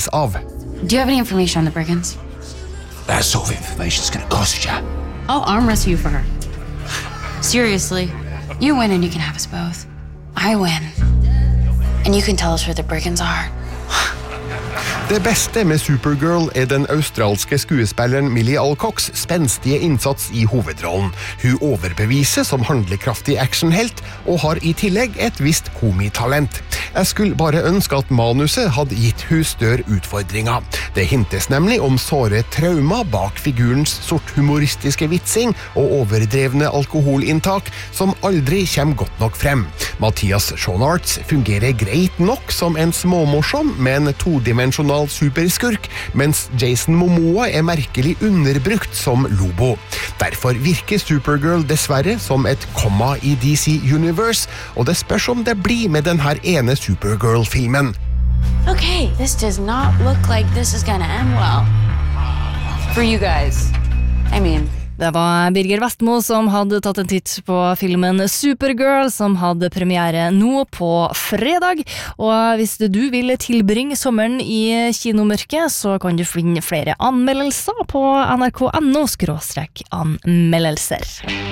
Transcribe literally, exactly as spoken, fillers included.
av. Do you have any information on the brigands? That sort of information's gonna cost you. I'll arm wrestle you for her. Seriously, you win and you can have us both. I win. And you can tell us where the brigands are. Det beste med Supergirl er den australske skuespilleren Millie Alcox spenstige innsats i hovedrollen. Hun overbeviser som handlekraftig actionhelt og har i tillegg et visst komitalent. Jeg skulle bare ønske at manuset hadde gitt hun større utfordringer. Det hintes nemlig om såre trauma bak figurens sort humoristiske vitsing og overdrevne alkoholinntak som aldri kommer godt nok frem. Mathias Schoenaerts fungerer greit nok som en småmorsom, men todimensjonal superskurk, mens Jason Momoa er merkelig underbrukt som Lobo. Derfor virker Supergirl dessverre som et komma i D C Universe, og det spørs om det blir med denne ene Supergirl-filmen. Okay, this does not look like this is gonna end well. For you guys. I mean... Det var Birger Vestmo som hadde tatt en titt på filmen Supergirl, som hadde premiere nå på fredag. Og hvis du vil tilbringe sommeren i kinomørket, så kan du finne flere anmeldelser på nrk.no skråstrek anmeldelser.